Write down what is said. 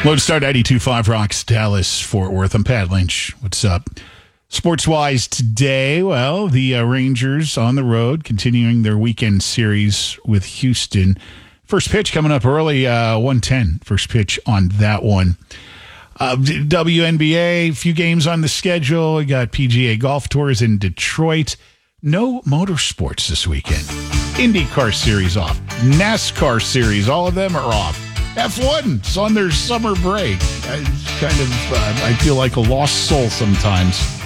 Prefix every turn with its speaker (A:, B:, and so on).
A: Lodestar 92.5 Rocks, Dallas, Fort Worth. I'm Pat Lynch. What's up? Sports-wise today, well, the Rangers on the road, continuing their weekend series with Houston. First pitch coming up early, 1:10. First pitch on that one. WNBA, a few games on the schedule. We got PGA Golf Tours in Detroit. No motorsports this weekend. IndyCar Series off. NASCAR Series, all of them are off. F1 is on their summer break. I feel like a lost soul sometimes.